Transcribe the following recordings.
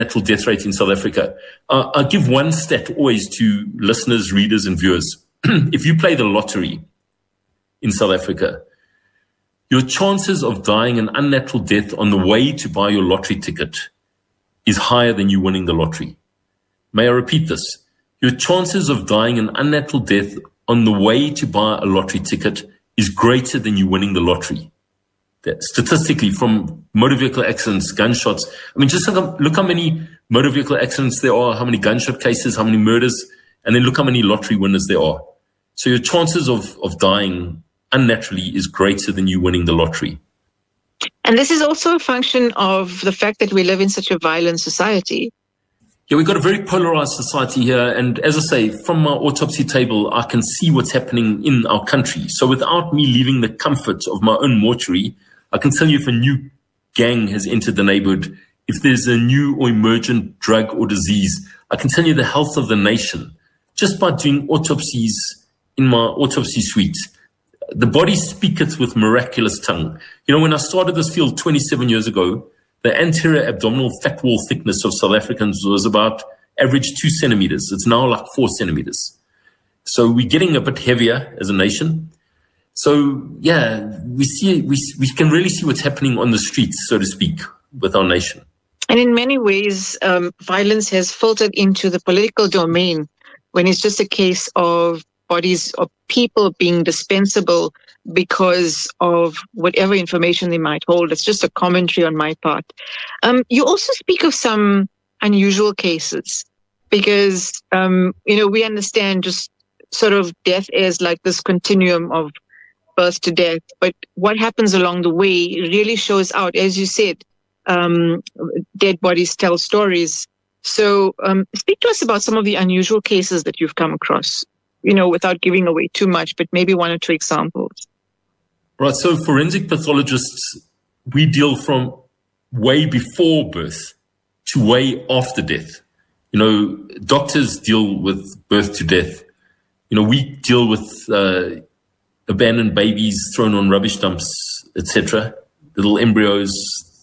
unnatural death rate in South Africa. I give one stat always to listeners, readers, and viewers. If you play the lottery in South Africa, your chances of dying an unnatural death on the way to buy your lottery ticket is higher than you winning the lottery. May I repeat this? Your chances of dying an unnatural death on the way to buy a lottery ticket is greater than you winning the lottery. That statistically, from motor vehicle accidents, gunshots, I mean, just look how many motor vehicle accidents there are, how many gunshot cases, how many murders, and then look how many lottery winners there are. So your chances of dying unnaturally is greater than you winning the lottery. And this is also a function of the fact that we live in such a violent society. Yeah, we've got a very polarized society here. And as I say, from my autopsy table, I can see what's happening in our country. So without me leaving the comfort of my own mortuary, I can tell you if a new gang has entered the neighborhood, if there's a new or emergent drug or disease, I can tell you the health of the nation just by doing autopsies in my autopsy suite. The body speaketh with miraculous tongue. You know, when I started this field 27 years ago, the anterior abdominal fat wall thickness of South Africans was about average 2 centimeters. It's now like 4 centimeters. So we're getting a bit heavier as a nation. So yeah, we can really see what's happening on the streets, so to speak, with our nation. And in many ways, violence has filtered into the political domain when it's just a case of bodies of people being dispensable because of whatever information they might hold. It's just a commentary on my part. You also speak of some unusual cases because, we understand just sort of death is like this continuum of birth to death. But what happens along the way really shows out. As you said, dead bodies tell stories. So speak to us about some of the unusual cases that you've come across, without giving away too much, but maybe 1 or 2 examples. Right. So forensic pathologists, we deal from way before birth to way after death. Doctors deal with birth to death. We deal with abandoned babies thrown on rubbish dumps, etc. Little embryos.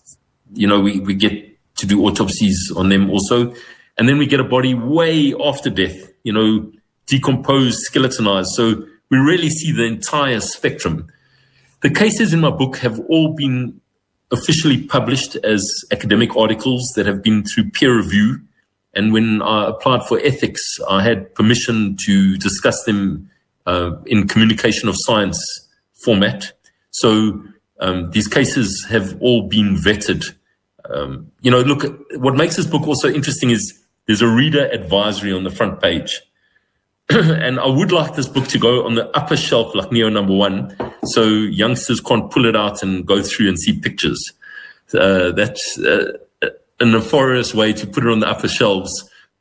We get to do autopsies on them also. And then we get a body way after death, decomposed, skeletonized. So we really see the entire spectrum. The cases in my book have all been officially published as academic articles that have been through peer review. And when I applied for ethics, I had permission to discuss them in communication of science format. So these cases have all been vetted. Look, what makes this book also interesting is there's a reader advisory on the front page. And I would like this book to go on the upper shelf like Neo number 1, so youngsters can't pull it out and go through and see pictures. That's a nefarious way to put it on the upper shelves.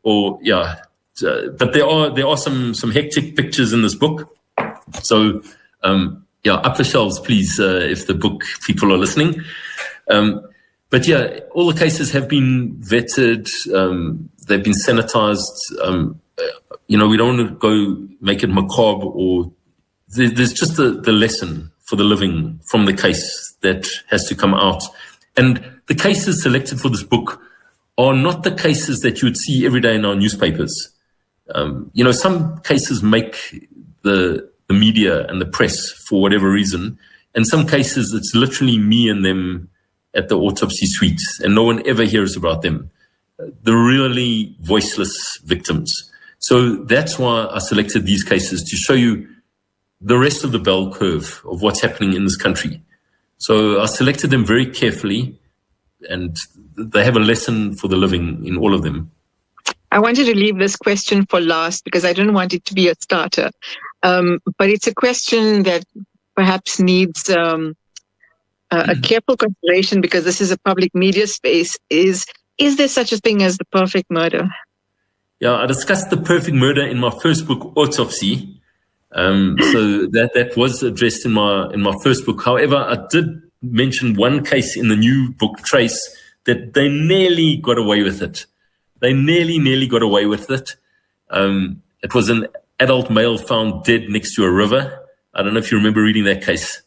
But there are some hectic pictures in this book. So upper shelves, please, if the book people are listening. But yeah, all the cases have been vetted. They've been sanitized. We don't want to go make it macabre, or there's just the lesson for the living from the case that has to come out. And the cases selected for this book are not the cases that you would see every day in our newspapers. Some cases make the media and the press for whatever reason. And some cases, it's literally me and them at the autopsy suite, and no one ever hears about them. The really voiceless victims. So that's why I selected these cases, to show you the rest of the bell curve of what's happening in this country. So I selected them very carefully, and they have a lesson for the living in all of them. I wanted to leave this question for last because I don't want it to be a starter. But it's a question that perhaps needs a careful consideration, because this is a public media space. Is there such a thing as the perfect murder? Yeah, I discussed the perfect murder in my first book, Autopsy. So that was addressed in my first book. However, I did mention one case in the new book, Trace, that they nearly got away with it. They nearly got away with it. It was an adult male found dead next to a river. I don't know if you remember reading that case.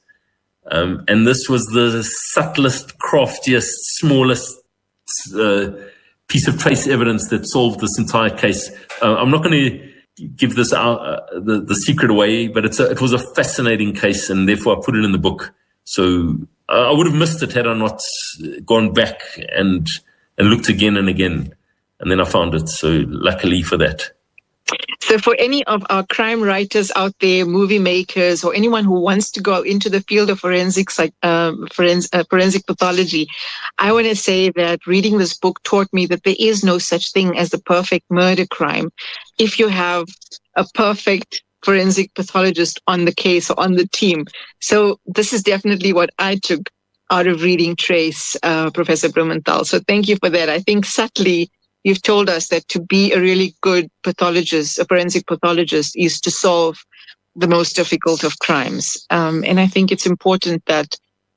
And this was the subtlest, craftiest, smallest piece of trace evidence that solved this entire case. I'm not going to give this out, the secret away, but it was a fascinating case, and therefore I put it in the book. So I would have missed it had I not gone back and looked again and again. And then I found it. So luckily for that. So for any of our crime writers out there, movie makers, or anyone who wants to go into the field of forensics, like forensic pathology, I want to say that reading this book taught me that there is no such thing as the perfect murder crime. If you have a perfect forensic pathologist on the case or on the team. So this is definitely what I took out of reading Trace, Professor Blumenthal. So thank you for that. I think subtly you've told us that to be a really good pathologist, a forensic pathologist, is to solve the most difficult of crimes. And I think it's important that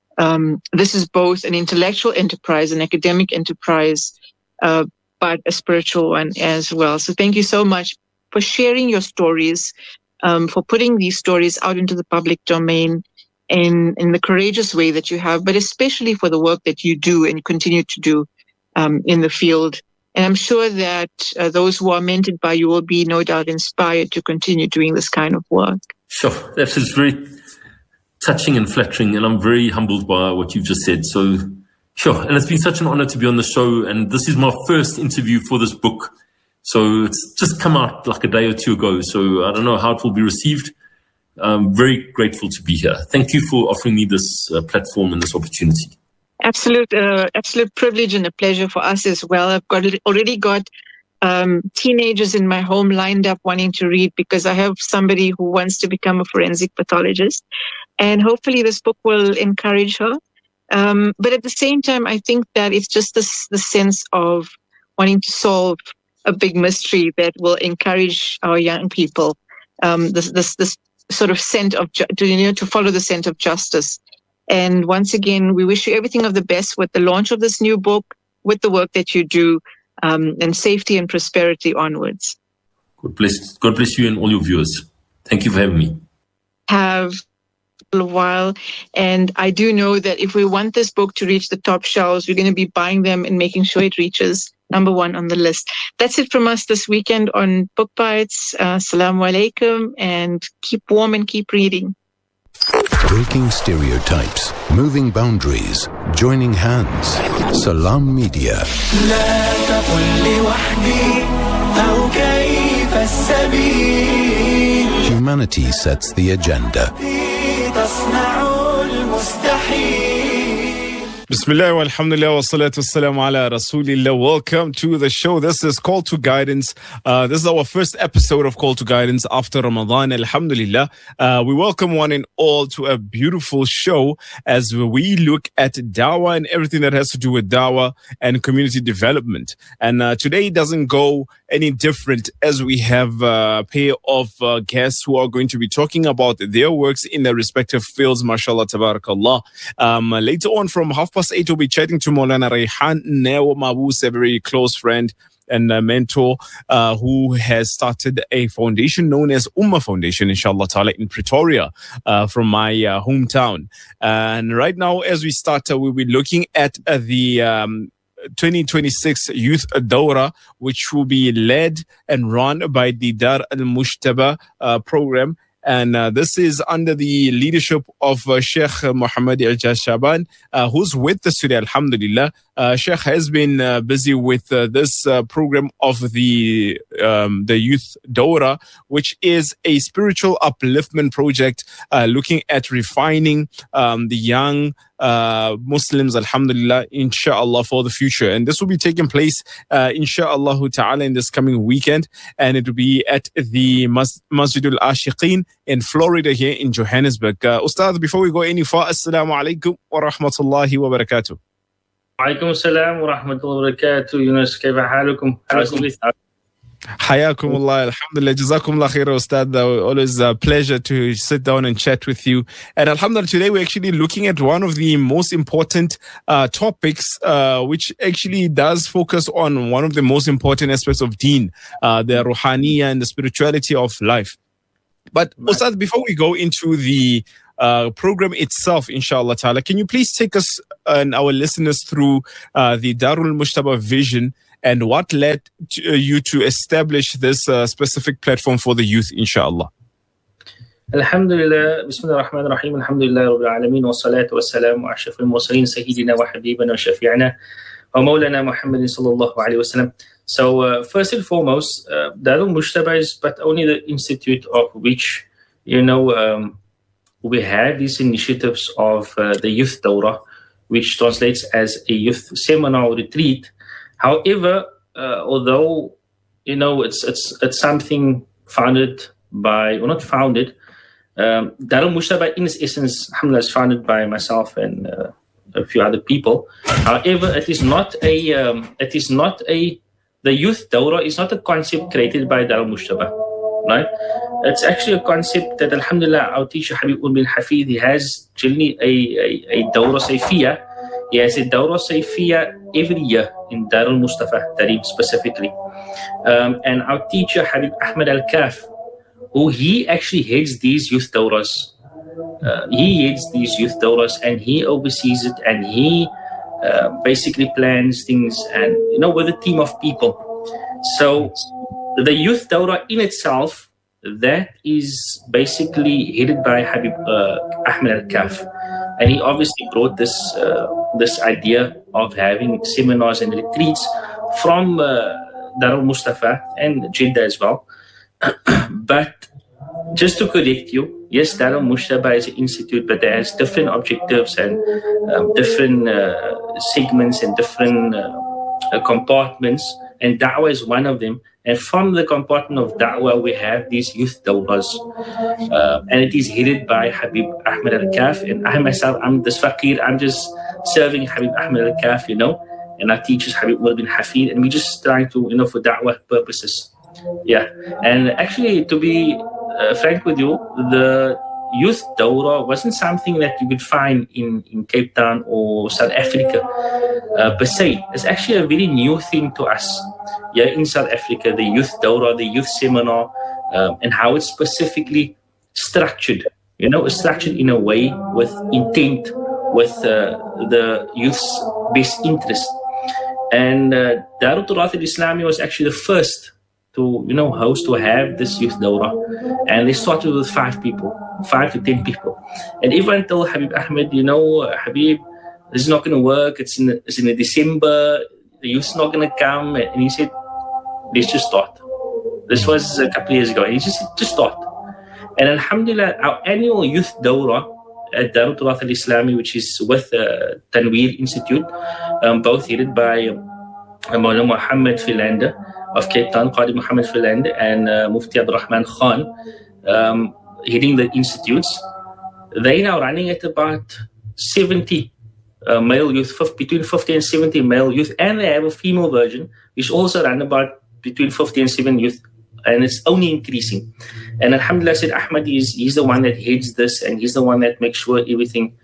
this is both an intellectual enterprise, an academic enterprise, but a spiritual one as well. So thank you so much for sharing your stories, for putting these stories out into the public domain in the courageous way that you have, but especially for the work that you do and continue to do in the field. And I'm sure that those who are mentored by you will be no doubt inspired to continue doing this kind of work. Sure. That is very touching and flattering, and I'm very humbled by what you've just said. So, sure. And it's been such an honor to be on the show, and this is my first interview for this book. So it's just come out like a day or two ago. So I don't know how it will be received. I'm very grateful to be here. Thank you for offering me this platform and this opportunity. Absolute privilege and a pleasure for us as well. I've already got teenagers in my home lined up wanting to read because I have somebody who wants to become a forensic pathologist, and hopefully this book will encourage her. But at the same time, I think that it's just the sense of wanting to solve a big mystery that will encourage our young people. This sort of scent of to follow the scent of justice. And once again, we wish you everything of the best with the launch of this new book, with the work that you do, and safety and prosperity onwards. God bless you and all your viewers. Thank you for having me. Have a while, and I do know that if we want this book to reach the top shelves, we're going to be buying them and making sure it reaches number one on the list. That's it from us this weekend on Book Bites. Assalamu alaikum, and keep warm and keep reading. Breaking stereotypes, moving boundaries, joining hands. Salam Media. Humanity sets the agenda. Bismillah wa alhamdulillah wa salatu wassalamu ala rasulillah. Welcome to the show. This is Call to Guidance. This is our first episode of Call to Guidance after Ramadan. Alhamdulillah. We welcome one and all to a beautiful show as we look at dawah and everything that has to do with dawah and community development. And today doesn't go any different as we have a pair of guests who are going to be talking about their works in their respective fields. MashaAllah, tabarakallah. Later on from 8:30, we'll be chatting to Maulana Rayhan Neo Mabus, a very close friend and a mentor who has started a foundation known as Ummah Foundation, inshallah ta'ala, in Pretoria, from my hometown. And right now, as we start, we'll be looking at the 2026 Youth Dawra, which will be led and run by the Dar al-Mushtaba program. And this is under the leadership of Sheikh Muhammad Al-Jashaban, who's with us today, alhamdulillah. Sheikh has been busy with this program of the Youth Dawra, which is a spiritual upliftment project looking at refining the young Muslims, alhamdulillah, inshallah, for the future. And this will be taking place, inshallah ta'ala, in this coming weekend. And it will be at the Masjid al-Ashiqeen in Florida here in Johannesburg. Ustad, before we go any far, assalamu alaikum wa rahmatullahi wa barakatuh. وعليكم السلام ورحمة الله وبركاته. يونس كيف حالكم؟ Hayakum Allah, alhamdulillah, jazakumullah khair, Ustad. Always a pleasure to sit down and chat with you. And alhamdulillah, today we're actually looking at one of the most important topics, which actually does focus on one of the most important aspects of deen, the ruhaniya and the spirituality of life. But Ustad, before we go into the program itself, inshallah ta'ala, can you please take us and our listeners through the Darul Mushtaba vision and what led you to establish this specific platform for the youth, inshallah? Alhamdulillah, Bismillah ar-Rahman ar-Rahim, Alhamdulillah Rabbil Alameen, wa salatu wa salam wa ashraf al-mursaleen, Sayyidina wa Habibana wa Shafi'ana wa Mawlana Muhammadin sallallahu alayhi wa sallam. So, first and foremost, Darul Mujtaba is but only the institute of which, we had these initiatives of the Youth Dawrah, which translates as a youth seminar or retreat. However, although, it's something founded by, or not founded, Darul Mujtaba in its essence, alhamdulillah, is founded by myself and a few other people. However, the Youth Dawrah is not a concept created by Darul Mujtaba, right? It's actually a concept that, alhamdulillah, our teacher Habib bin Hafid, he has generally a Dawrah Sayfiyah. He has a Dawrah Sayfiyah every year in Darul Mustafa Tareem specifically. And our teacher Habib Ahmed Al-Kaf, who he actually heads these youth dawras. He heads these youth dawras and he oversees it, and he basically plans things, and with a team of people. So the youth dawra in itself, that is basically headed by Habib Ahmed Al-Kaf, and he obviously brought this idea of having seminars and retreats from Darul Mustafa and Jeddah as well. But just to correct you, yes, Darul Mujtaba is an institute, but it has different objectives and different segments and different compartments, and Da'wah is one of them. And from the compartment of Da'wah, we have these youth dawras, and it is headed by Habib Ahmed Al-Kaf. And I myself, I'm this faqir, I'm just serving Habib Ahmed Al-Kaf, and our teachers Habib Umar bin Hafid, and we're just trying to, for Da'wah purposes. Yeah, and actually, to be frank with you, the youth dawrah wasn't something that you could find in Cape Town or South Africa per se. It's actually a very new thing to us. Yeah, in South Africa, the youth dawrah, the youth seminar, and how it's specifically structured. It's structured in a way with intent, with the youth's best interest. And Darul Turath al-Islami was actually the first to host, to have this youth dawrah, and they started with 5 to 10 people, and everyone told Habib Ahmed, Habib, this is not going to work. It's in December. The youth's not going to come, and he said, let's just start. This was a couple of years ago. He just said, just start. And alhamdulillah, our annual youth dawrah at Darul Turath al-Islami, which is with Tanweer Institute, both headed by Maulana Muhammad Philander of Cape Town, Qadi Muhammad Philander, and Mufti Abdul Rahman Khan, heading the institutes. They're now running at about 70 male youth, between 50 and 70 male youth, and they have a female version, which also run about between 50 and 70 youth, and it's only increasing. And alhamdulillah, Said Ahmad, he's the one that heads this, and he's the one that makes sure everything,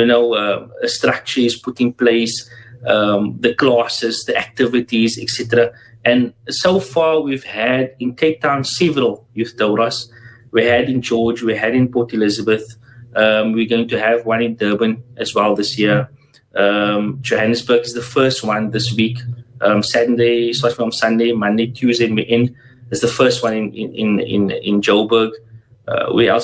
a structure is put in place, the classes, the activities, etc. And so far, we've had in Cape Town several youth dawras. We had in George, we had in Port Elizabeth. We're going to have one in Durban as well this year. Johannesburg is the first one this week. Saturday, starting from Sunday, Monday, Tuesday, and we end is the first one in Joburg. We're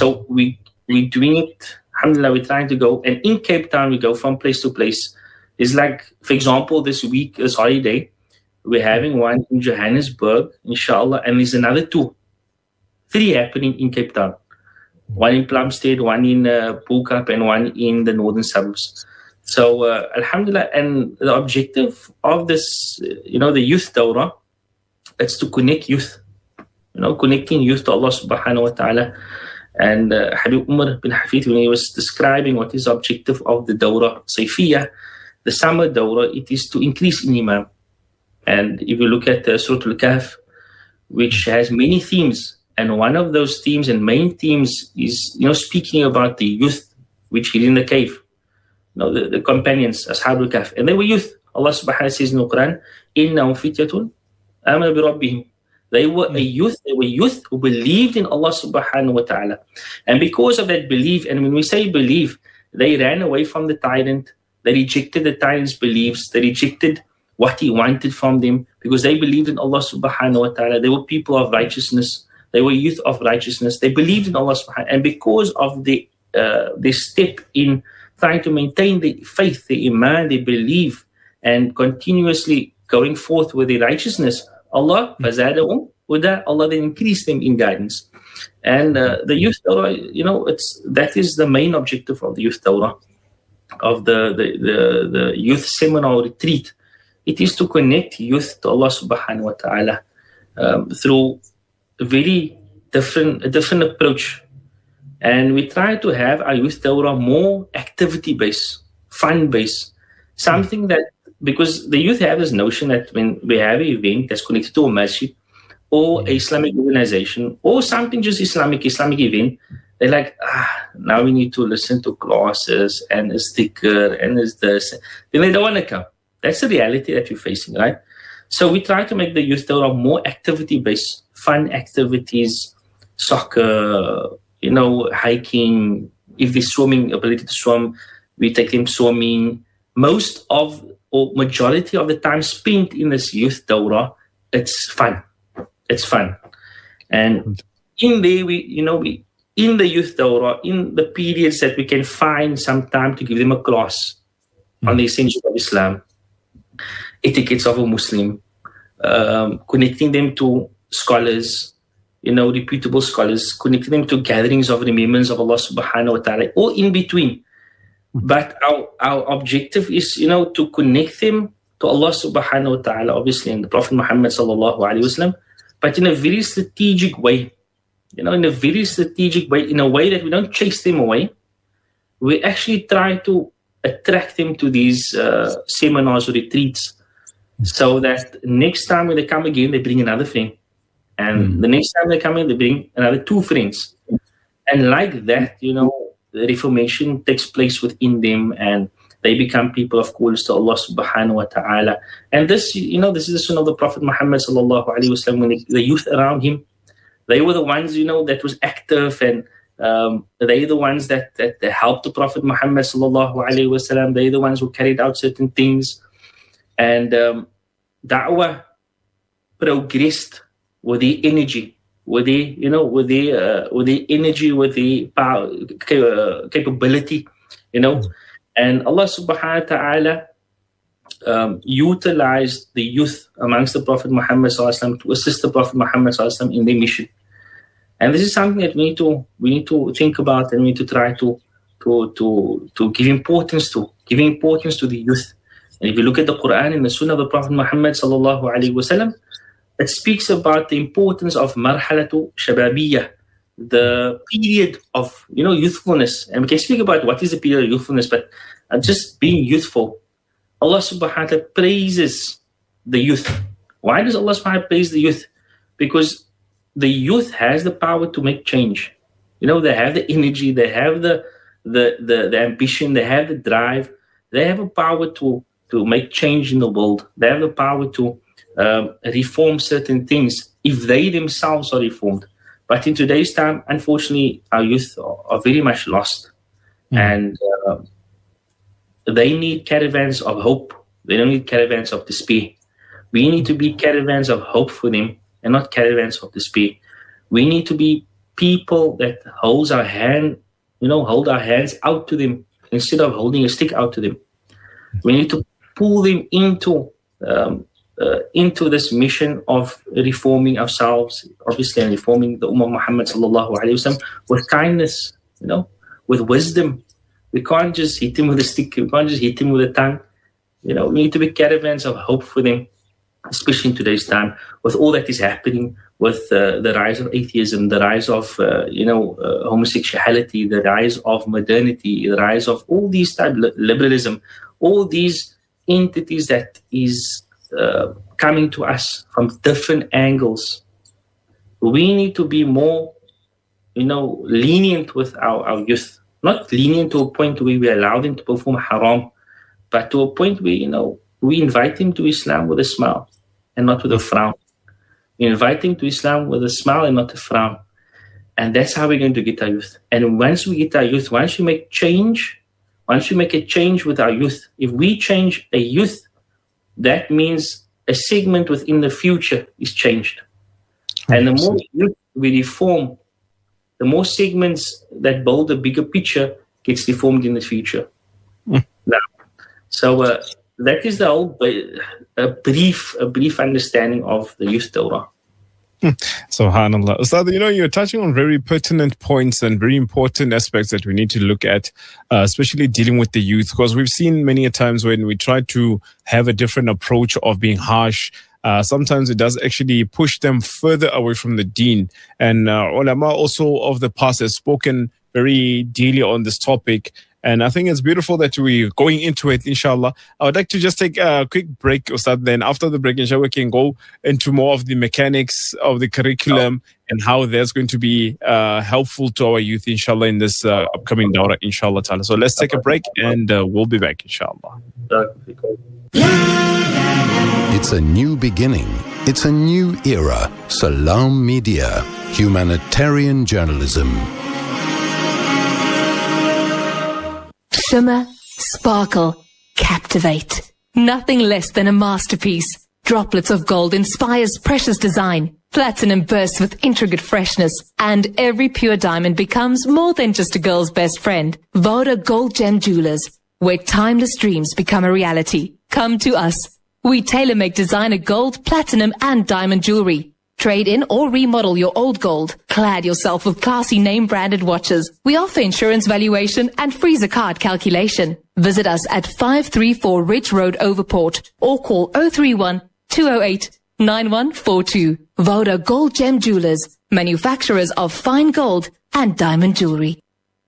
doing it. Alhamdulillah, we're trying to go. And in Cape Town, we go from place to place. It's like, for example, this week is holiday. We're having one in Johannesburg, inshallah, and there's another 3 happening in Cape Town. One in Plumstead, one in Poolkap, and one in the northern suburbs. So, alhamdulillah, and the objective of this, the youth dawrah, it's to connect youth, connecting youth to Allah subhanahu wa ta'ala. And Habib Umar bin Hafid, when he was describing what is the objective of the Dawrah Sayfiyah, the summer Dawrah, it is to increase in Iman. And if you look at Surah Al-Kahf, which has many themes, and one of those themes and main themes is, speaking about the youth which hid in the cave, the companions, Ashab al-Kahf, and they were youth. Allah subhanahu wa ta'ala says in the Quran, إِنَّهُمْ فِتْيَةٌ آمَنُوا بِرَبِّهِمْ. They were youth who believed in Allah subhanahu wa ta'ala. And because of that belief, and when we say belief, they ran away from the tyrant, they rejected the tyrant's beliefs, they rejected what He wanted from them, because they believed in Allah subhanahu wa ta'ala. They were people of righteousness. They were youth of righteousness. They believed in Allah subhanahu wa ta'ala. And because of their step in trying to maintain the faith, the iman, they believe, and continuously going forth with the righteousness, Allah فَزَادَهُمْ هُدًى, Allah then increased them in guidance. And the youth dawrah, that is the main objective of the youth dawrah, of the youth seminar retreat. It is to connect youth to Allah subhanahu wa ta'ala through a very different approach. And we try to have our youth dawrah more activity-based, fun-based, something that, because the youth have this notion that when we have an event that's connected to a masjid or an Islamic organization or something just Islamic event, they're like, now we need to listen to classes and a zikr and is this. Then they don't want to come. That's the reality that we're facing, right? So we try to make the youth dawrah more activity-based, fun activities, soccer, hiking. If they're swimming, ability to swim, we take them swimming. Most of, or majority of the time spent in this youth dawrah, it's fun. It's fun. And in there, we in the youth dawrah, in the periods that we can find some time to give them a class on the essentials of Islam, etiquettes of a Muslim, connecting them to scholars, reputable scholars, connecting them to gatherings of remembrance of Allah subhanahu wa ta'ala, or in between. But our objective is, to connect them to Allah subhanahu wa ta'ala, obviously, and the Prophet Muhammad sallallahu alaihi wasallam, but in a very strategic way. In a very strategic way, in a way that we don't chase them away. We actually try to attract them to these seminars or retreats, so that next time when they come again, they bring another friend. And the next time they come in, they bring another 2 friends. And like that, the reformation takes place within them, and they become people of calls to Allah subhanahu wa ta'ala. And this, this is the sunnah of the Prophet Muhammad sallallahu alaihi wasallam. When the youth around him, they were the ones, that was active, and they're the ones that helped the Prophet Muhammad sallallahu alaihi wasallam. They're the ones who carried out certain things. And da'wah progressed with the energy, with the energy, with the power, capability, and Allah subhanahu wa ta'ala utilized the youth amongst the Prophet Muhammad sallallahu alaihi wasallam to assist the Prophet Muhammad sallallahu alaihi wasallam in their mission. And this is something that we need to think about, and we need to try to give importance to the youth. And if you look at the Quran and the Sunnah of the Prophet Muhammad sallallahu alaihi wasallam, it speaks about the importance of marhalatu shababiyah, the period of youthfulness. And we can speak about what is the period of youthfulness, but just being youthful. Allah subhanahu wa ta'ala praises the youth. Why does Allah subhanahu wa ta'ala praise the youth? Because the youth has the power to make change. They have the energy, they have the ambition, they have the drive, they have a power to make change in the world. They have the power to reform certain things if they themselves are reformed. But in today's time, unfortunately, our youth are very much lost. And they need caravans of hope. They don't need caravans of despair. We need to be caravans of hope for them, and not caravans of despair. We need to be people that hold our hands out to them instead of holding a stick out to them. We need to pull them into this mission of reforming ourselves, obviously, and reforming the Ummah Muhammad sallallahu alaihi wasallam with kindness, with wisdom. We can't just hit him with a stick. We can't just hit him with a tongue. We need to be caravans of hope for them, especially in today's time, with all that is happening, with the rise of atheism, the rise of homosexuality, the rise of modernity, the rise of all these types of liberalism, all these entities that is coming to us from different angles. We need to be more, lenient with our youth. Not lenient to a point where we allow them to perform haram, but to a point where, we invite them to Islam with a smile and not with a frown. We invite them to Islam with a smile and not a frown. And that's how we're going to get our youth. And once we get our youth, once we make a change with our youth, if we change a youth that means a segment within the future is changed. And the more youth we reform, the more segments that build a bigger picture gets deformed in the future. Now, so that is the whole a brief understanding of the youth Dawra. SubhanAllah. Ustad, you're touching on very pertinent points and very important aspects that we need to look at, especially dealing with the youth, because we've seen many a times when we try to have a different approach of being harsh, sometimes it does actually push them further away from the deen. And ulama also of the past has spoken very dearly on this topic. And I think it's beautiful that we're going into it, inshallah. I would like to just take a quick break, Ustad. Then after the break, inshallah, we can go into more of the mechanics of the curriculum and how that's going to be helpful to our youth, inshallah, in this upcoming dawra, inshallah ta'ala. So let's take a break and we'll be back, inshallah. It's a new beginning. It's a new era. Salam Media. Humanitarian journalism. Shimmer, sparkle, captivate. Nothing less than a masterpiece. Droplets of gold inspires precious design. Platinum bursts with intricate freshness. And every pure diamond becomes more than just a girl's best friend. Voda Gold Gem Jewelers, where timeless dreams become a reality. Come to us. We tailor-make designer gold, platinum and diamond jewelry. Trade in or remodel your old gold. Clad yourself with classy name-branded watches. We offer insurance valuation and free zakat calculation. Visit us at 534 Ridge Road, Overport, or call 031-208-9142. Voda Gold Gem Jewelers, manufacturers of fine gold and diamond jewelry.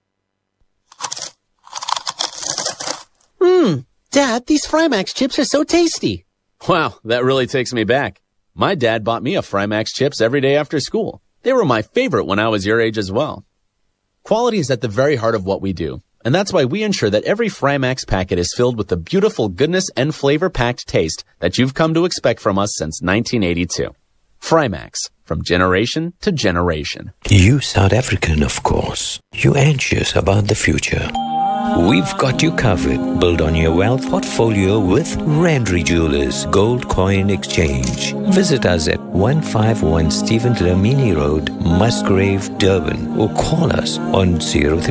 Dad, these Frymax chips are so tasty. Wow, that really takes me back. My dad bought me a Frymax chips every day after school. They were my favorite when I was your age as well. Quality is at the very heart of what we do, and that's why we ensure that every Frymax packet is filled with the beautiful goodness and flavor-packed taste that you've come to expect from us since 1982. Frymax, from generation to generation. You South African, of course. You anxious about the future. We've got you covered. Build on your wealth portfolio with Randry Jewelers Gold Coin Exchange. Visit us at 151 Stephen Dlamini Road, Musgrave, Durban, or call us on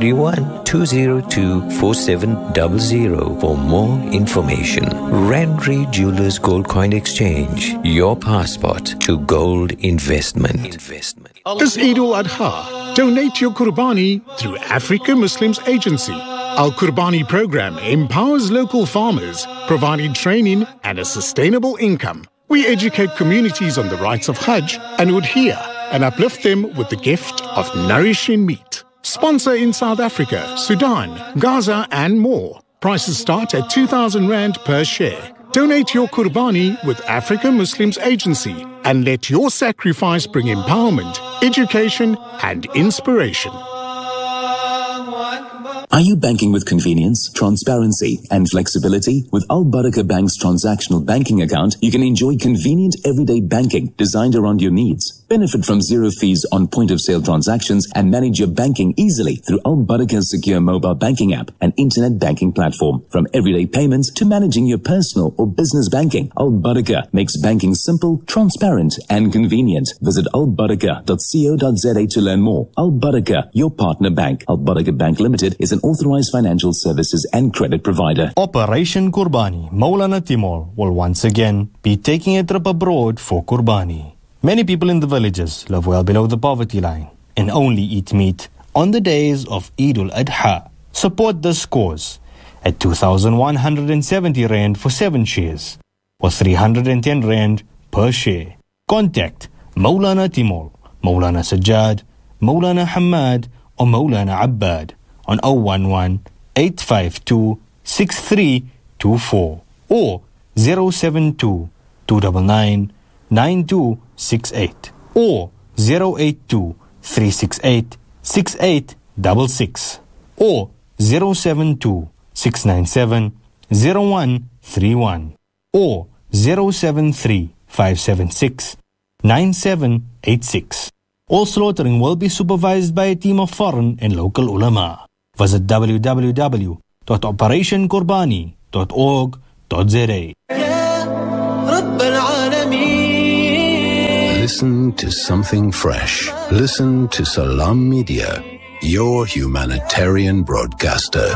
031-202-4700 for more information. Randry Jewelers Gold Coin Exchange, your passport to gold investment. This Eid al-Adha, donate your Qurbani through Africa Muslims Agency. Our Qurbani program empowers local farmers, providing training and a sustainable income. We educate communities on the rights of Hajj and udhiyah and uplift them with the gift of nourishing meat. Sponsor in South Africa, Sudan, Gaza and more. Prices start at 2,000 Rand per share. Donate your Qurbani with Africa Muslims Agency and let your sacrifice bring empowerment, education and inspiration. Are you banking with convenience, transparency, and flexibility? With Al Barakah Bank's transactional banking account, you can enjoy convenient everyday banking designed around your needs. Benefit from zero fees on point-of-sale transactions and manage your banking easily through Al Barakah's secure mobile banking app and internet banking platform. From everyday payments to managing your personal or business banking, Al Barakah makes banking simple, transparent, and convenient. Visit albarakah.co.za to learn more. Al Barakah, your partner bank. Al Barakah Bank Limited is an authorized financial services and credit provider. Operation Qurbani. Maulana Timur will once again be taking a trip abroad for Qurbani. Many people in the villages live well below the poverty line and only eat meat on the days of Eid al-Adha. Support this cause at 2,170 Rand for 7 shares or 310 Rand per share. Contact Maulana Timur, Maulana Sajjad, Maulana Hamad or Maulana Abbad on 011-852-6324 or 072-299-9268 or 082-368-6866 or 072-697-0131 or 073-576-9786. All slaughtering will be supervised by a team of foreign and local ulama. Visit www.operationqurbani.org.za. رب العالمين. Listen to something fresh. Listen to Salam Media, your humanitarian broadcaster.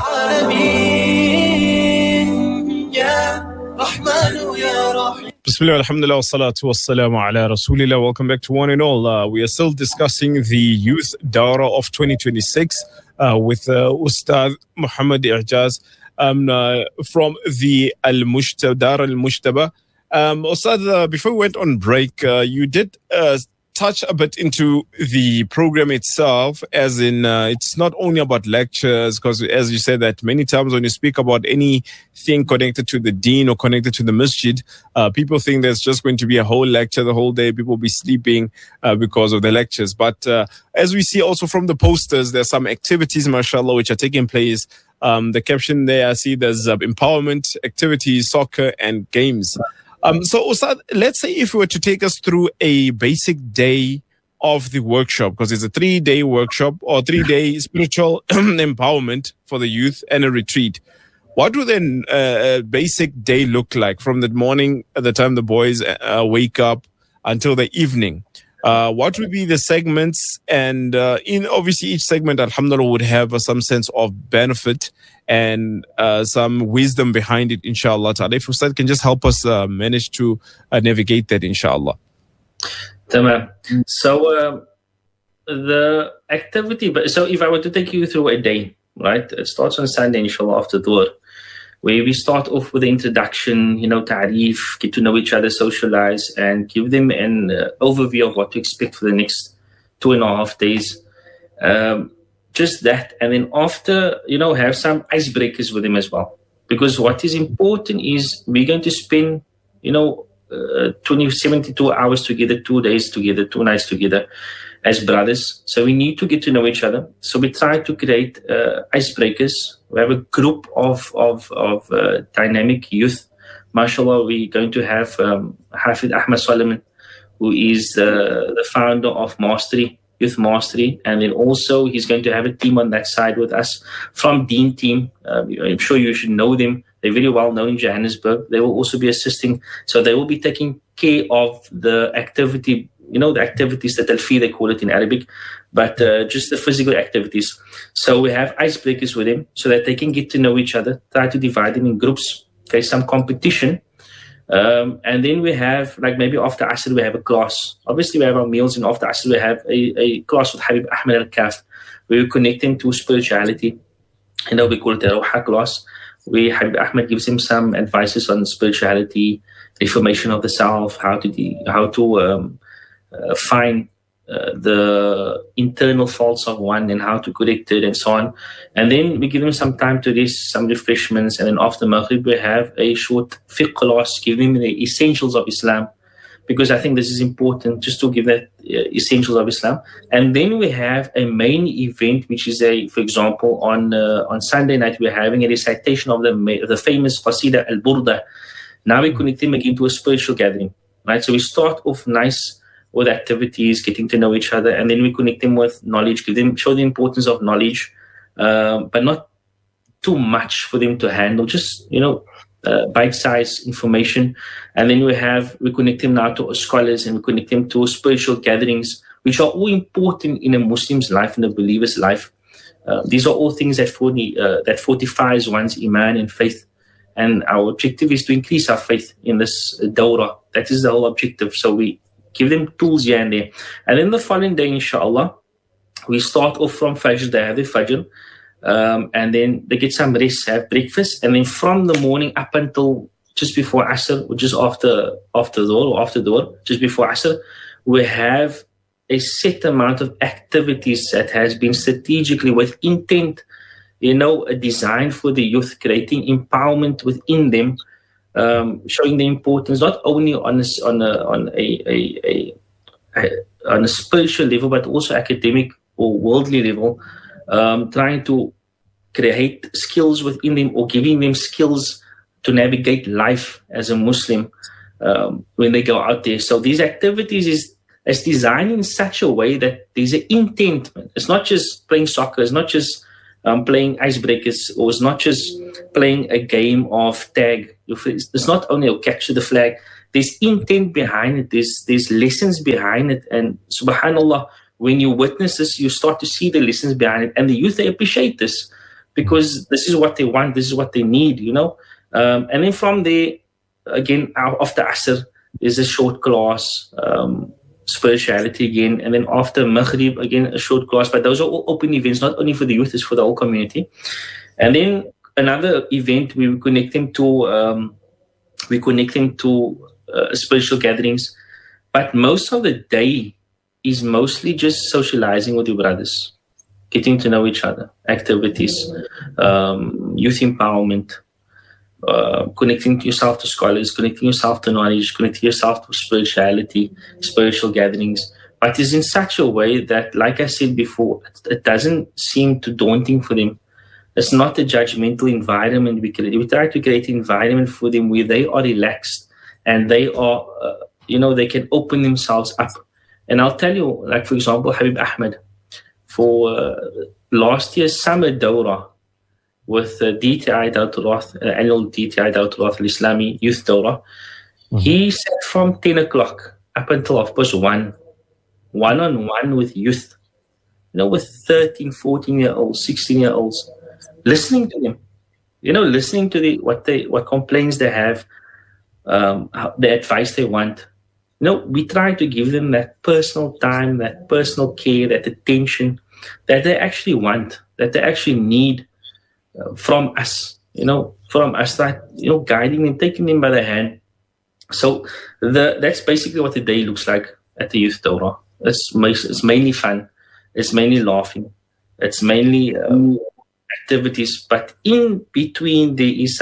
Bismillah, alhamdulillah, wassalatu wassalamu ala rasulillah. Welcome back to One and All. We are still discussing the Youth Dawra of 2026 with Ustad Muhammad I'jaz from the Dawra Al-Mujtaba. Ustad, before we went on break, you did touch a bit into the program itself, as in it's not only about lectures, because as you said that many times when you speak about anything connected to the deen or connected to the masjid, people think there's just going to be a whole lecture the whole day, people will be sleeping because of the lectures. But as we see also from the posters, there's some activities, mashallah, which are taking place. The caption there, I see there's empowerment, activities, soccer and games. So, Ustad, let's say if we were to take us through a basic day of the workshop, because it's a 3-day workshop or 3-day spiritual empowerment for the youth and a retreat, what would then a basic day look like from the morning at the time the boys wake up until the evening? What would be the segments? And in obviously each segment, alhamdulillah, would have some sense of benefit and some wisdom behind it, inshallah ta'ala. If Ustad can just help us manage to navigate that, inshallah. Tamam. So the activity, so if I were to take you through a day, right? It starts on Sunday, inshallah, after Dhuhr, where we start off with the introduction, ta'reef, get to know each other, socialize, and give them an overview of what to expect for the next 2.5 days. Just that. And then after, have some icebreakers with them as well. Because what is important is we're going to spend, 72 hours together, 2 days together, 2 nights together as brothers. So we need to get to know each other. So we try to create icebreakers. We have a group of dynamic youth. MashaAllah, we're going to have Hafid Ahmad Solomon, who is the founder of Mastery, Youth Mastery. And then also he's going to have a team on that side with us from Deen Team. I'm sure you should know them. They're very well known in Johannesburg. They will also be assisting. So they will be taking care of the activity, the activities that Al-Fi, they call it in Arabic, but just the physical activities. So we have icebreakers with them so that they can get to know each other, try to divide them in groups, okay, some competition. And then we have, like maybe after Asr, we have a class. Obviously, we have our meals, and after Asr, we have a class with Habib Ahmed Al-Kaf, where we connect them to spirituality. We call it a Ruha class, where Habib Ahmed gives him some advices on spirituality, reformation of the self, how to find the internal faults of one and how to correct it and so on. And then we give them some time to rest, some refreshments, and then after Maghrib we have a short fiqh class, giving them the essentials of Islam, because I think this is important, just to give that essentials of Islam. And then we have a main event, which is for example, on Sunday night we're having a recitation of the famous Qasida Al-Burda. Now we connect them again to a spiritual gathering, right? So we start off nice with activities, getting to know each other, and then we connect them with knowledge, show the importance of knowledge, but not too much for them to handle, just, bite-sized information. And then we connect them now to scholars, and we connect them to spiritual gatherings, which are all important in a Muslim's life, in a believer's life. These are all things that fortifies one's iman and faith. And our objective is to increase our faith in this dawrah. That is the whole objective. So we give them tools here and there. And then the following day, inshallah, we start off from Fajr, they have the Fajr, and then they get some rest, have breakfast, and then from the morning up until just before Asr, which is after Dhuhr, just before Asr, we have a set amount of activities that has been strategically with intent, a design for the youth, creating empowerment within them, showing the importance not only on a spiritual level, but also academic or worldly level, trying to create skills within them, or giving them skills to navigate life as a Muslim when they go out there. So these activities is designed in such a way that there's an intent. It's not just playing soccer, it's not just playing icebreakers, or it's not just playing a game of tag, It's not only capture the flag. There's intent behind it. There's lessons behind it. And subhanAllah, when you witness this, you start to see the lessons behind it. And the youth, they appreciate this because this is what they want. This is what they need, And then from there, again, after Asr, there's a short class, spirituality again. And then after Maghrib, again, a short class. But those are all open events, not only for the youth, it's for the whole community. And then another event, we connect them to spiritual gatherings. But most of the day is mostly just socializing with your brothers, getting to know each other, activities, youth empowerment, connecting yourself to scholars, connecting yourself to knowledge, connecting yourself to spirituality, spiritual gatherings. But it's in such a way that, like I said before, it doesn't seem too daunting for them. It's not a judgmental environment. We try to create an environment for them where they are relaxed and they are, they can open themselves up. And I'll tell you, like, for example, Habib Ahmed, for last year's summer Dawrah with DTI Dawrat, annual DTI Dawrat al-Islami Youth Dawrah, he sat from 10 o'clock up until 1:30, one-on-one with youth, with 13, 14-year-olds, 16-year-olds, listening to them, listening to what complaints they have, the advice they want. We try to give them that personal time, that personal care, that attention that they actually want, that they actually need from us, guiding them, taking them by the hand. So that's basically what the day looks like at the Youth Dawrah. It's mainly fun. It's mainly laughing. It's mainly activities. But in between, there is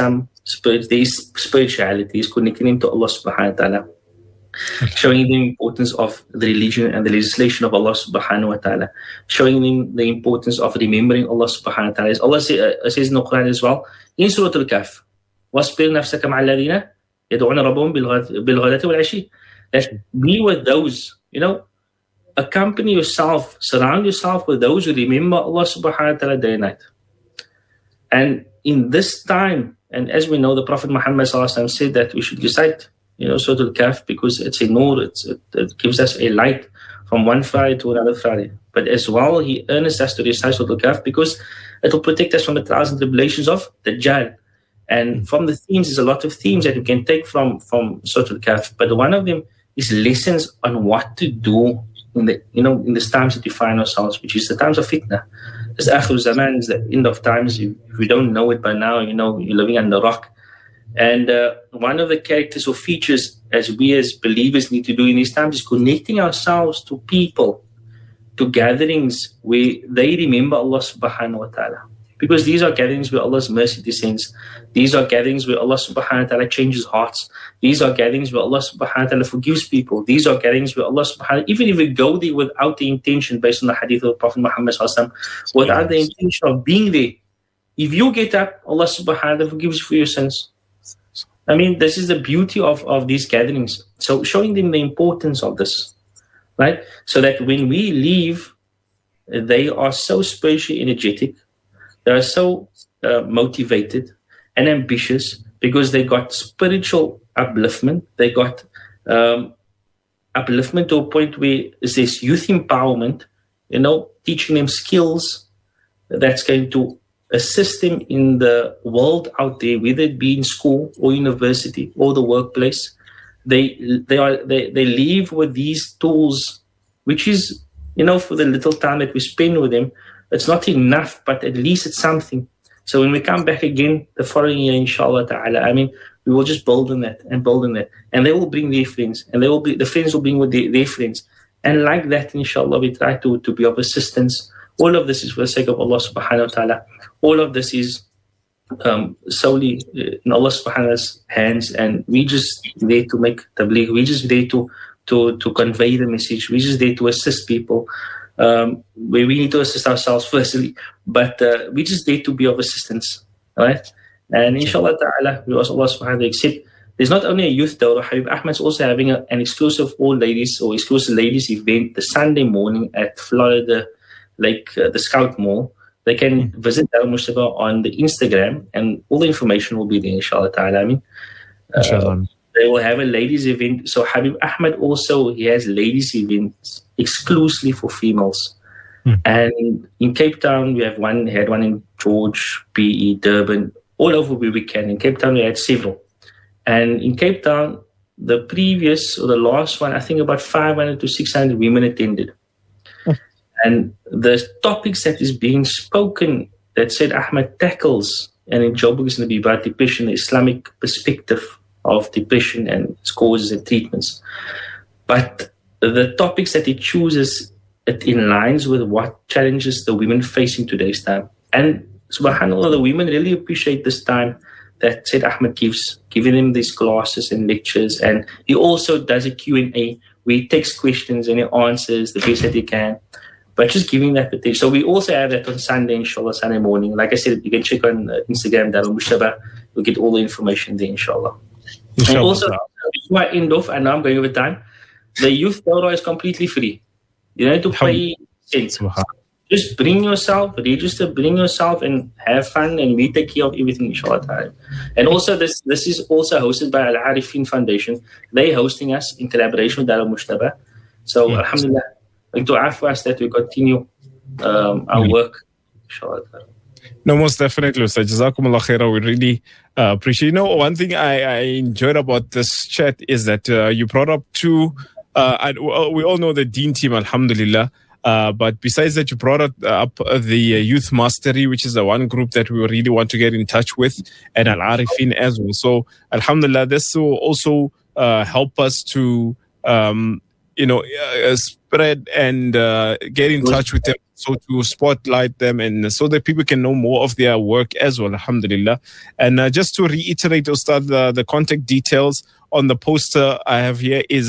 spirituality, is connecting them to Allah subhanahu wa ta'ala, showing them the importance of the religion and the legislation of Allah subhanahu wa ta'ala, showing them the importance of remembering Allah subhanahu wa ta'ala. As Allah says in the Quran as well, in Surah Al-Kahf, وَاصْبِرْ نَفْسَكَ مَعَ الَّذِينَ يَدْعُونَ رَبَّهُم بِالْغَدَاةِ وَالْعَشِيِّ. That be with those, accompany yourself, surround yourself with those who remember Allah subhanahu wa ta'ala day and night. And in this time, and as we know, the Prophet Muhammad said that we should recite Surah Al-Kahf because it's a nur, it gives us a light from one Friday to another Friday. But as well, he urges us to recite Surah Al-Kahf because it will protect us from the trials and tribulations of Dajjal. And from the themes, there's a lot of themes that we can take from Surah Al-Kahf. But one of them is lessons on what to do in the times that we find ourselves, which is the times of fitna. This Akhir Zaman is the end of times. If we don't know it by now, you're living under a rock. And one of the characters or features as we as believers need to do in these times is connecting ourselves to people, to gatherings where they remember Allah subhanahu wa ta'ala. Because these are gatherings where Allah's mercy descends. These are gatherings where Allah subhanahu wa ta'ala changes hearts. These are gatherings where Allah subhanahu wa ta'ala forgives people. These are gatherings where Allah subhanahu wa ta'ala, even if we go there without the intention, based on the hadith of Prophet Muhammad sallallahu alaihi wasallam, without the intention of being there, if you get up, Allah subhanahu wa ta'ala forgives you for your sins. I mean, this is the beauty of these gatherings. So showing them the importance of this, right? So that when we leave, they are so spiritually energetic, they are so motivated and ambitious because they got spiritual upliftment. They got upliftment to a point where there's youth empowerment, teaching them skills that's going to assist them in the world out there, whether it be in school or university or the workplace. They leave with these tools, which is, for the little time that we spend with them, it's not enough, but at least it's something. So when we come back again the following year, inshallah ta'ala, we will just build on that and build on that. And they will bring their friends, and the friends will bring with their friends. And like that, inshallah, we try to be of assistance. All of this is for the sake of Allah subhanahu wa ta'ala. All of this is solely in Allah subhanahu wa ta'ala's hands, and we just there to make tabligh. We just there to convey the message. We just there to assist people. Where we need to assist ourselves firstly, but we just there to be of assistance, right? And inshallah ta'ala, we ask Allah subhanahu wa ta'ala accept. There's not only a youth dawrah, Habib Ahmed's also having an exclusive all ladies or exclusive ladies event the Sunday morning at Florida Lake, the Scout Mall. They can visit Darul Mushtaba on the Instagram, and all the information will be there, inshallah ta'ala. Inshallah. They will have a ladies event. So Habib Ahmed also, he has ladies events exclusively for females. And in Cape Town, we had one in George, PE, Durban, all over where we can. In Cape Town, we had several. And in Cape Town, the previous or the last one, I think about 500 to 600 women attended. And the topics that is being spoken that Said Ahmed tackles, and in Joburg is going to be about depression, the Islamic perspective of depression and its causes and treatments. But the topics that he chooses, it aligns with what challenges the women face in today's time. And subhanAllah, the women really appreciate this time that Said Ahmed gives, giving them these classes and lectures. And he also does a Q&A where he takes questions and he answers the best that he can. But just giving that potential. So we also have that on Sunday, inshallah, Sunday morning. Like I said, you can check on Instagram, Darul Mushtaba. You'll get all the information there, inshallah. And also, before I end off, I know I'm going over time, the youth Dawrah is completely free. You don't have to pay cents. Just bring yourself, register, bring yourself, and have fun, and we take care of everything, inshallah. And also, this is also hosted by Al Arifin Foundation. They're hosting us in collaboration with Darul Mushtaba. So, alhamdulillah, and to ask us that we continue our work, inshallah. No, most definitely, Ustaz. Jazakumullah khairah. We really appreciate. You know, one thing I enjoyed about this chat is that you brought up two. We all know the Deen team, alhamdulillah. But besides that, you brought up the Youth Mastery, which is the one group that we really want to get in touch with, and Al Arifin as well. So, alhamdulillah, this will also help us to, spread and get in touch with them, so to spotlight them, and so that people can know more of their work as well, alhamdulillah. And just to reiterate, Ustad, the contact details on the poster I have here is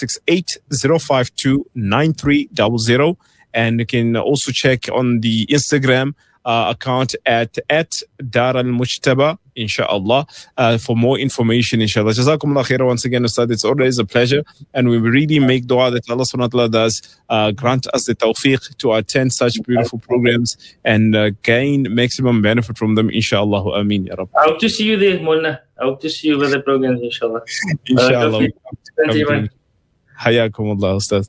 068-052-9300. And you can also check on the Instagram account at Dar al-Mujtaba, inshallah, for more information, inshallah. Jazakumullah khairah once again, Ustad. It's always a pleasure. And we really make dua that Allah subhanahu wa ta'ala does grant us the tawfiq to attend such beautiful programs and gain maximum benefit from them, inshallah. Ameen, ya Rabbi. I hope to see you there, Molna. I hope to see you with the programs, inshallah. Inshallah. Hayakumullah, Ustad.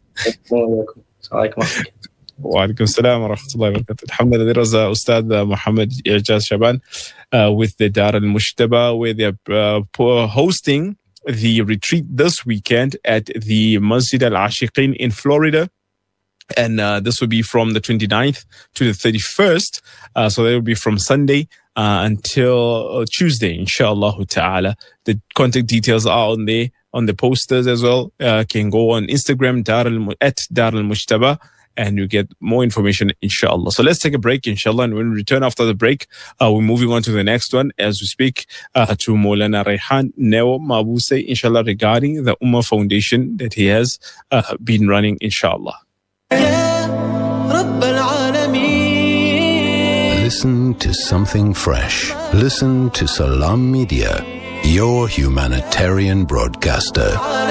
Wa alaikum salam wa rahmatullahi wa barakatuh. Alhamdulillah, there was Ustad Muhammad Ijaz Shaban with the Dar al-Mushtaba, where they're hosting the retreat this weekend at the Masjid al-Ashiqin in Florida. And this will be from the 29th to the 31st. So that will be from Sunday until Tuesday, inshallah ta'ala. The contact details are on there, on the posters as well. Can go on Instagram, at Dar al-Mushtaba, and you get more information, inshallah. So let's take a break, inshallah. And when we return after the break, we're moving on to the next one as we speak to Maulana Rayhan Neo Mabuse, inshallah, regarding the Ummah Foundation that he has been running, inshallah. Listen to something fresh. Listen to Salam Media, your humanitarian broadcaster.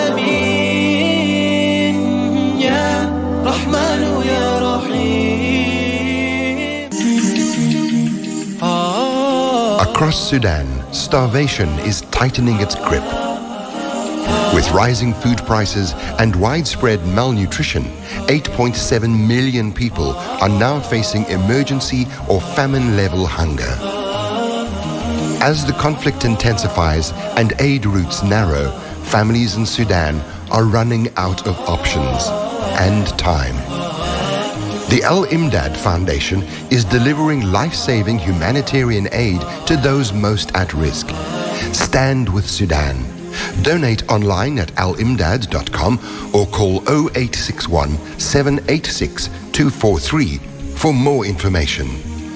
Across Sudan, starvation is tightening its grip. With rising food prices and widespread malnutrition, 8.7 million people are now facing emergency or famine-level hunger. As the conflict intensifies and aid routes narrow, families in Sudan are running out of options and time. The Al-Imdad Foundation is delivering life-saving humanitarian aid to those most at risk. Stand with Sudan. Donate online at alimdad.com or call 0861 786 243 for more information.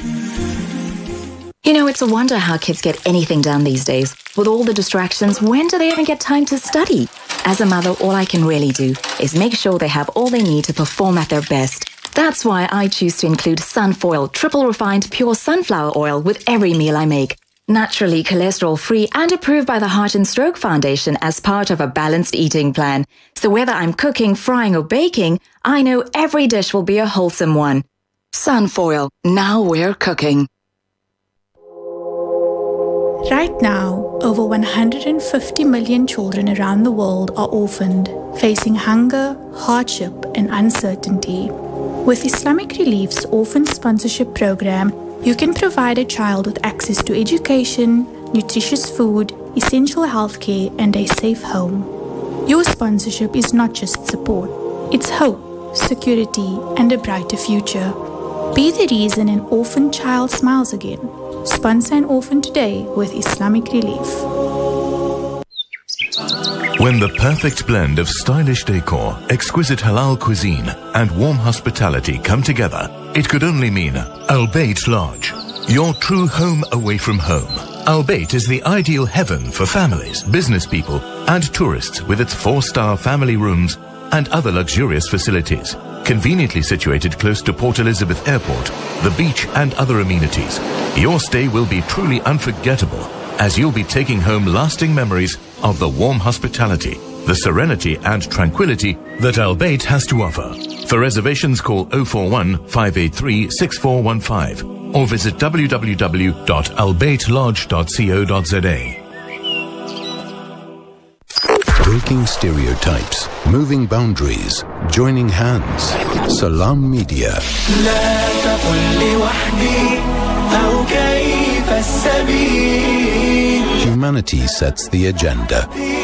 You know, it's a wonder how kids get anything done these days. With all the distractions, when do they even get time to study? As a mother, all I can really do is make sure they have all they need to perform at their best. That's why I choose to include Sunfoil triple refined pure sunflower oil with every meal I make. Naturally cholesterol-free and approved by the Heart and Stroke Foundation as part of a balanced eating plan. So whether I'm cooking, frying or baking, I know every dish will be a wholesome one. Sunfoil, now we're cooking. Right now, over 150 million children around the world are orphaned, facing hunger, hardship, and uncertainty. With Islamic Relief's Orphan Sponsorship Program, you can provide a child with access to education, nutritious food, essential healthcare, and a safe home. Your sponsorship is not just support, it's hope, security, and a brighter future. Be the reason an orphan child smiles again. Sponsor an orphan today with Islamic Relief. When the perfect blend of stylish decor, exquisite halal cuisine, and warm hospitality come together, it could only mean Al Bayt Lodge, your true home away from home. Al Bayt is the ideal heaven for families, business people, and tourists with its 4-star family rooms and other luxurious facilities. Conveniently situated close to Port Elizabeth Airport, the beach, and other amenities, your stay will be truly unforgettable, as you'll be taking home lasting memories of the warm hospitality, the serenity and tranquility that Al Bayt has to offer. For reservations, call 041 583 6415 or visit www.albaytlodge.co.za. Breaking stereotypes, moving boundaries, joining hands. Salam Media. Humanity sets the agenda.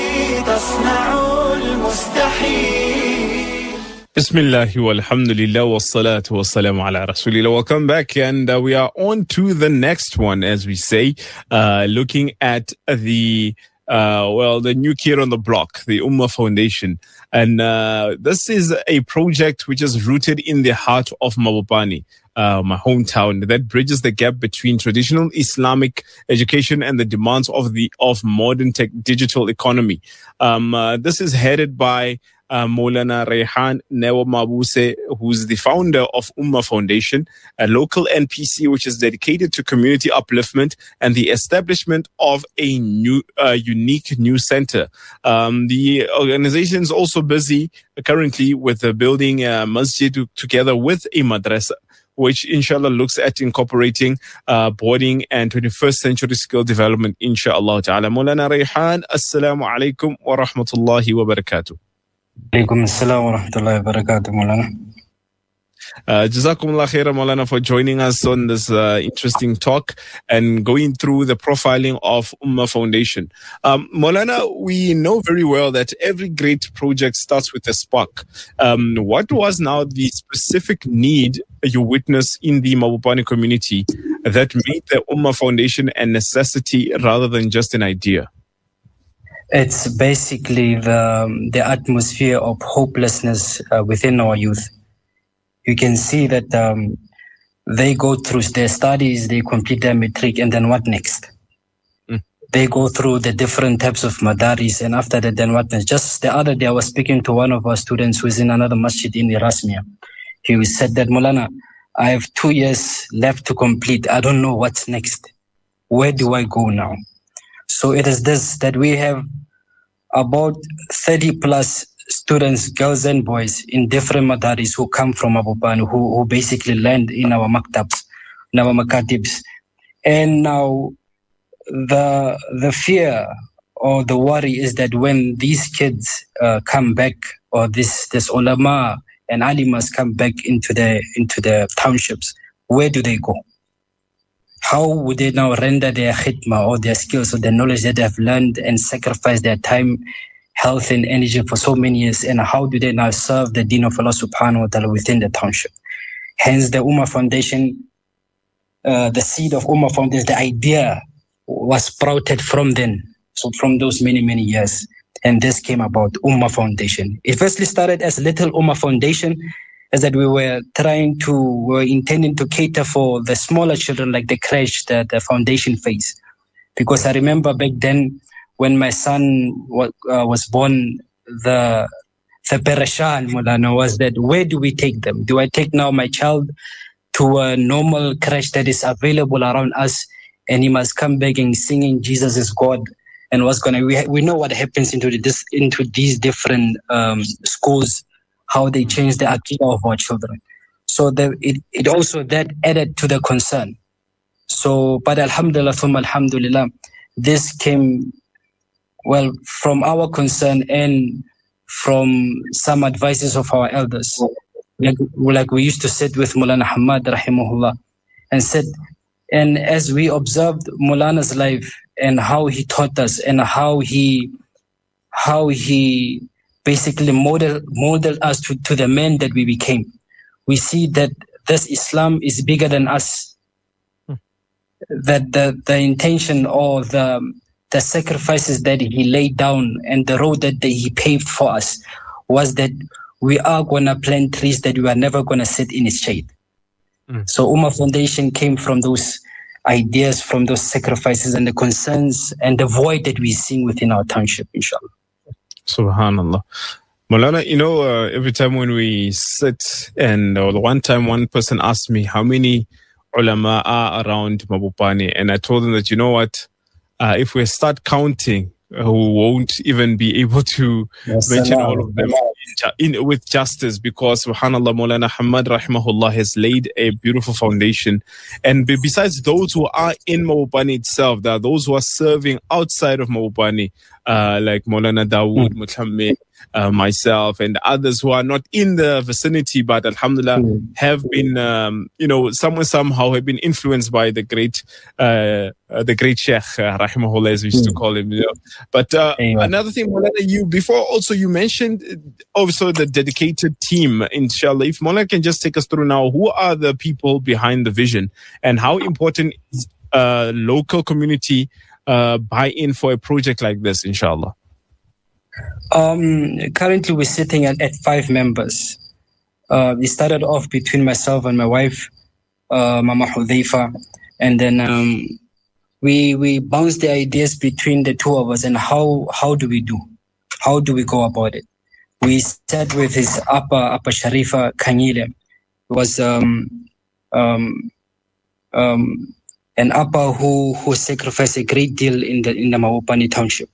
Bismillahi walhamdulillah wassalatu wassalamu ala rasulillah. Welcome back, and we are on to the next one, as we say, looking at the new kid on the block, the Ummah Foundation. And this is a project which is rooted in the heart of Mabopane, my hometown, that bridges the gap between traditional Islamic education and the demands of modern digital economy. This is headed by Maulana Rayhan Newa Mabuse, who's the founder of Ummah Foundation, a local NPC which is dedicated to community upliftment and the establishment of a unique new center. The organization is also busy currently with building a masjid together with a madrasa, which inshallah looks at incorporating boarding and 21st century skill development, inshallah ta'ala. Maulana Rayhan, assalamu alaikum wa rahmatullahi wa barakatuh. Alaikum assalam wa rahmatullahi wa barakatuh, Maulana. Jazakumullah khairan, Maulana, for joining us on this interesting talk and going through the profiling of Ummah Foundation. Maulana, we know very well that every great project starts with a spark. What was now the specific need you witnessed in the Mabopane community that made the Ummah Foundation a necessity rather than just an idea? It's basically the atmosphere of hopelessness within our youth. You can see that they go through their studies, they complete their matric, and then what next? They go through the different types of madaris, and after that, then what next? Just the other day, I was speaking to one of our students who is in another masjid in Erasmia. He said that, Maulana, I have 2 years left to complete. I don't know what's next. Where do I go now? So it is this, that we have about 30 plus students, girls and boys in different madaris who come from Mabopane, who basically land in our maktabs, in our makatibs. And now the fear or the worry is that when these kids come back, or this ulama and alimas come back into the townships, where do they go? How would they now render their khidmah or their skills or their knowledge that they have learned and sacrifice their time, health and energy for so many years? And how do they now serve the deen of Allah subhanahu wa ta'ala within the township? Hence the Ummah Foundation, the seed of Ummah Foundation, the idea was sprouted from then. So from those many, many years. And this came about, Ummah Foundation. It firstly started as Little Ummah Foundation, is that we were intending to cater for the smaller children, like the creche, the foundation phase. Because I remember back then when my son was born, the Perashan, Maulana, was that where do we take them? Do I take now my child to a normal creche that is available around us, and he must come back and singing Jesus is God? And we know what happens into these different schools, how they change the aqidah of our children. So it also that added to the concern. So, but alhamdulillah, this came, well, from our concern and from some advices of our elders. Like we used to sit with Maulana Hamad rahimahullah and said, and as we observed Maulana's life and how he taught us and how he basically modeled us to the men that we became, we see that this Islam is bigger than us. That the intention or the sacrifices that he laid down and the road that he paved for us was that we are going to plant trees that we are never going to sit in its shade. So Ummah Foundation came from those ideas, from those sacrifices and the concerns and the void that we see within our township, inshallah. Subhanallah. Maulana, you know, every time when we sit, and one time one person asked me how many ulama are around Mabopane, and I told them that, you know what, if we start counting, we won't even be able to mention all of them with justice, because subhanallah, Maulana Hamad rahimahullah has laid a beautiful foundation. And besides those who are in Mabopane itself, there are those who are serving outside of Mabopane, like Maulana Dawood, Muthammid, myself, and others who are not in the vicinity, but alhamdulillah have been, somehow have been influenced by the great Sheikh, rahimahullah, as we used to call him. You know. But another thing, Maulana, you mentioned also the dedicated team, inshallah. If Maulana can just take us through now, who are the people behind the vision and how important is local community buy-in for a project like this, inshallah? Currently we're sitting at 5 members. We started off between myself and my wife, Mama Hudhaifa, and then we bounced the ideas between the two of us, and how do we go about it? We sat with his Appa Sharifa Kanyile. It was an Appa who sacrificed a great deal in the Mabopane township.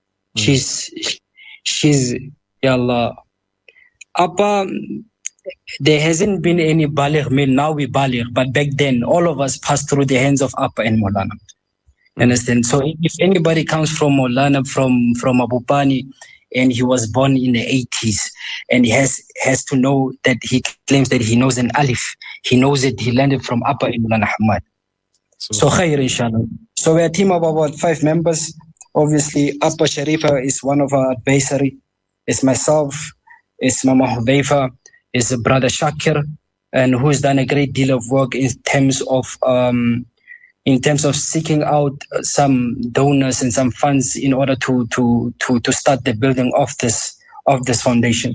She's Ya Allah. Appa, there hasn't been any baligh meal. Now we baligh, but back then all of us passed through the hands of Appa and Maulana. Understand? So if anybody comes from Maulana, from Mabopane, and he was born in the 80s, and he has to know that he claims that he knows an alif. He knows it. He learned it from Appa and Maulana Hamad. So khair, inshallah. So we're a team of about 5 members. Obviously, Appa Sharifa is one of our advisory. It's myself, it's Mama Hudhaifa, it's Brother Shakir, and who's done a great deal of work in terms of seeking out some donors and some funds in order to start the building of this foundation.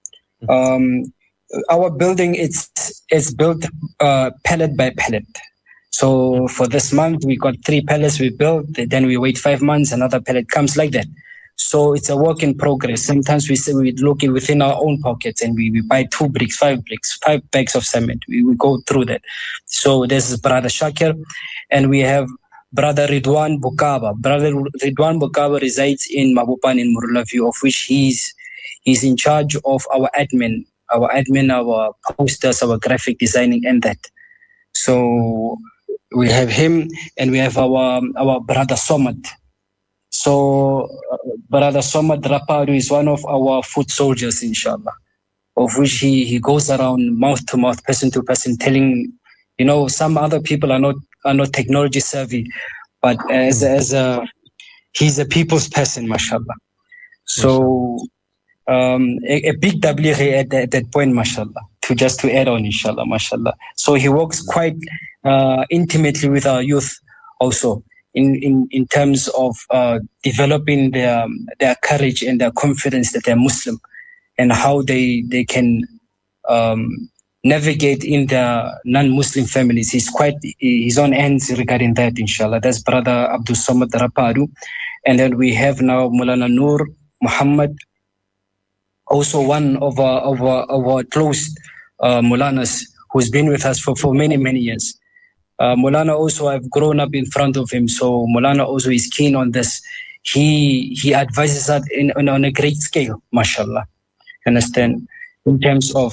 Our building it's built pallet by pallet. So for this month, we got 3 pallets we built, then we wait 5 months, another pallet comes like that. So it's a work in progress. Sometimes we say we look within our own pockets and we buy 2 bricks, 5 bricks, 5 bags of cement. We go through that. So this is Brother Shakir, and we have Brother Ridwan Bukaba. Brother Ridwan Bukaba resides in Mabopane in Murula View, of which he's in charge of our admin, our posters, our graphic designing, and that. So we have him, and we have our Brother Somad. So Brother Somad Rapadu is one of our foot soldiers, inshallah, of which he goes around mouth to mouth, person to person, telling, some other people are not technology savvy, but he's a people's person, mashallah. So a big tablighi at that point, mashallah, to add on, inshallah, mashallah. So he works quite intimately with our youth also in terms of developing their courage and their confidence that they're Muslim, and how they can navigate in the non-Muslim families. He's on ends regarding that, inshallah. That's Brother Abdul Samad Rapadu. And then we have now Maulana Noor Muhammad, also one of our close Maulanas, who's been with us for many, many years. Maulana also, I've grown up in front of him, so Maulana also is keen on this. He advises us on a great scale, mashallah. Understand? In terms of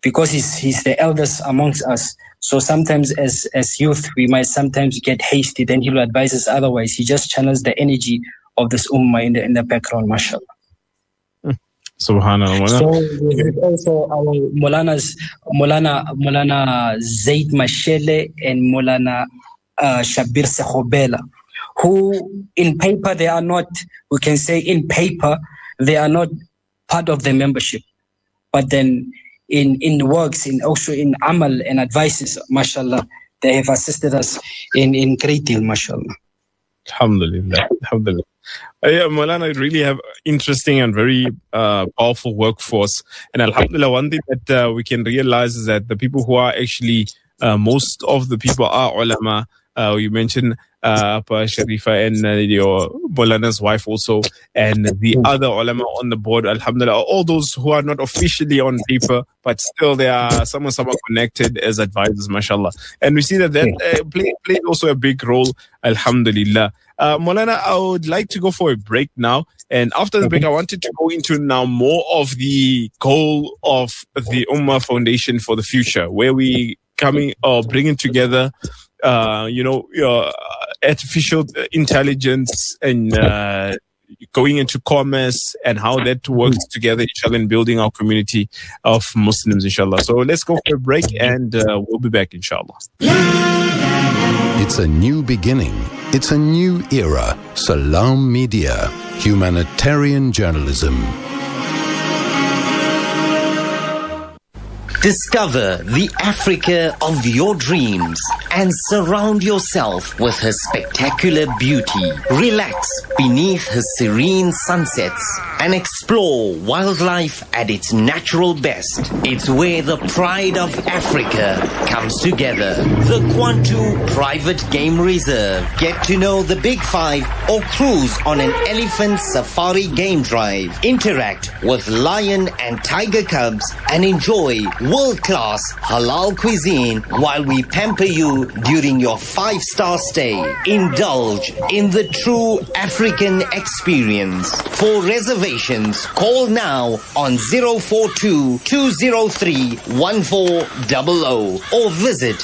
because he's the eldest amongst us. So sometimes as youth, we might sometimes get hasty. Then he will advise us otherwise. He just channels the energy of this ummah in the background, mashallah. Subhanallah. So we have also our Maulana Zaid Mashele and Maulana Shabir Sekhobela, who in paper they are not, we can say in paper, they are not part of the membership. But then in works, also in amal and advices, mashallah, they have assisted us in great deal, mashallah. Alhamdulillah. Alhamdulillah. Yeah, Maulana, really have interesting and very powerful workforce. And alhamdulillah, one thing that we can realize is that the people who are actually, most of the people are ulama. You mentioned Pa Sharifa and your Maulana's wife also, and the other ulama on the board, alhamdulillah, all those who are not officially on paper, but still they are someone connected as advisors, mashallah. And we see that played also a big role, alhamdulillah. Maulana, I would like to go for a break now. And after the break, I wanted to go into now more of the goal of the Ummah Foundation for the future, where we bringing together artificial intelligence and going into commerce and how that works together, inshallah, in building our community of Muslims, inshallah. So let's go for a break and we'll be back, inshallah. It's a new beginning. It's a new era. Salam Media, humanitarian journalism. Discover the Africa of your dreams and surround yourself with her spectacular beauty. Relax beneath her serene sunsets and explore wildlife at its natural best. It's where the pride of Africa comes together. The Kwantu Private Game Reserve. Get to know the Big Five or cruise on an elephant safari game drive. Interact with lion and tiger cubs and enjoy world-class halal cuisine while we pamper you during your 5-star stay. Indulge in the true African experience. For reservations, call now on 042-203-1400 or visit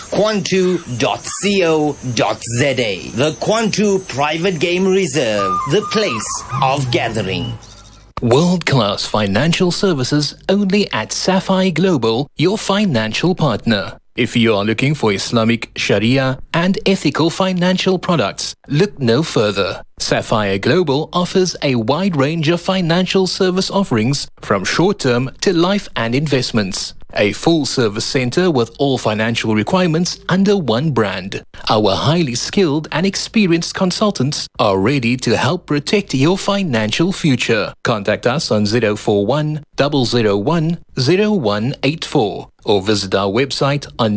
kwantu.co.za. The Kwantu Private Game Reserve, the place of gathering. World-class financial services only at Sapphire Global, your financial partner. If you are looking for Islamic Sharia and ethical financial products, look no further. Sapphire Global offers a wide range of financial service offerings from short-term to life and investments. A full-service center with all financial requirements under one brand. Our highly skilled and experienced consultants are ready to help protect your financial future. Contact us on 041 001 0184 or visit our website on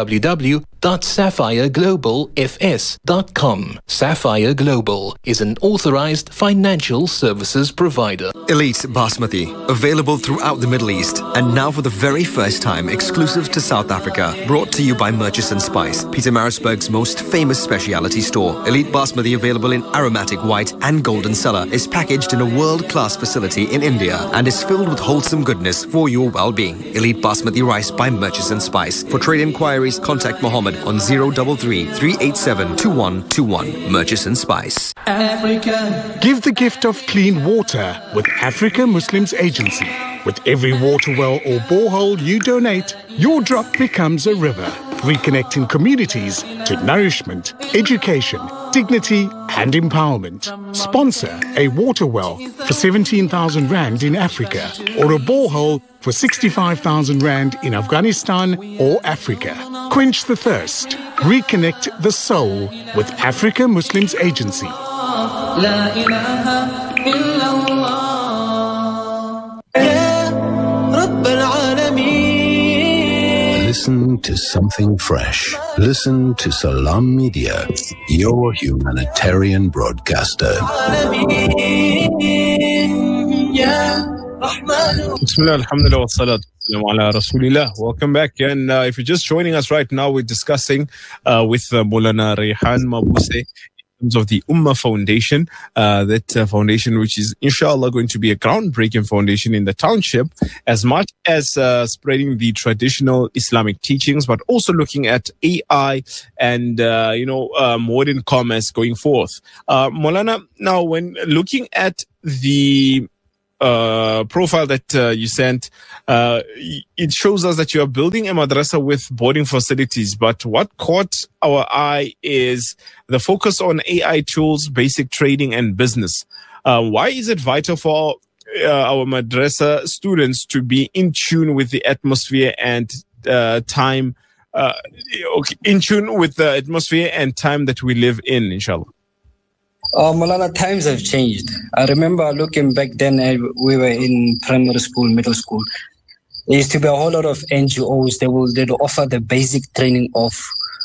www.sapphireglobalfs.com. Sapphire Global is an authorized financial services provider. Elite Basmati, available throughout the Middle East and now for the very first time exclusive to South Africa. Brought to you by Murchison Spice, Pietermaritzburg's most famous specialty store. Elite Basmati, available in aromatic white and golden cellar, is packaged in a world-class facility in India and is filled with wholesome goodness for your well-being. Elite Basmati rice by Murchison Spice. For trade inquiries, contact Mohammed on 033 387 2121. Murchison Spice. Africa. Give the gift of clean water with Africa Muslims Agency. With every water well or borehole you donate, your drop becomes a river, reconnecting communities to nourishment, education, dignity and empowerment. Sponsor a water well for 17,000 Rand in Africa or a borehole for 65,000 Rand in Afghanistan or Africa. Quench the thirst. Reconnect the soul with Africa Muslims Agency. La ilaha illallah. Listen to something fresh. Listen to Salam Media, your humanitarian broadcaster. Bismillah, alhamdulillah, wa salatu ala rasulillah. Welcome back. And if you're just joining us right now, we're discussing with Maulana Rehan Mabuse, terms of the Ummah Foundation, that foundation which is inshallah going to be a groundbreaking foundation in the township, as much as spreading the traditional Islamic teachings, but also looking at AI and modern commerce going forth. Maulana, now when looking at the profile that you sent, it shows us that you are building a madrasa with boarding facilities. But what caught our eye is the focus on AI tools, basic trading, and business. Why is it vital for our madrasa students to be in tune with the atmosphere and time? In tune with the atmosphere and time that we live in, inshallah? Maulana, times have changed. I remember looking back then, we were in primary school, middle school. There used to be a whole lot of NGOs. They'd offer the basic training of